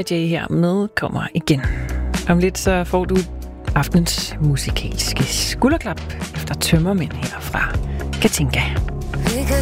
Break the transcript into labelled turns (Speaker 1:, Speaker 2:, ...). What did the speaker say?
Speaker 1: J her med kommer igen. Om lidt så får du aftens musikalske skulderklap efter Tømmermænd her fra Katinka.
Speaker 2: Because